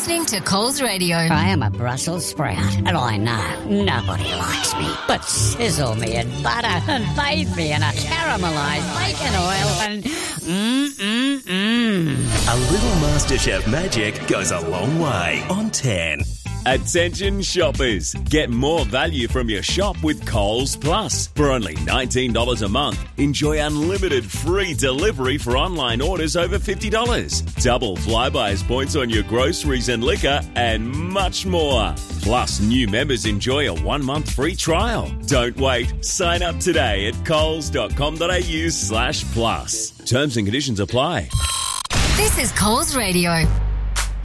listening to Coles Radio. I am a Brussels sprout, and I know nobody likes me. But sizzle me in butter and bathe me in a caramelised bacon oil and A little MasterChef magic goes a long way on 10. Attention shoppers, get more value from your shop with Coles Plus. For only $19 a month, enjoy unlimited free delivery for online orders over $50. Double Flybuys points on your groceries and liquor, and much more. Plus, new members enjoy a 1-month free trial. Don't wait. Sign up today at coles.com.au/plus. Terms and conditions apply. This is Coles Radio.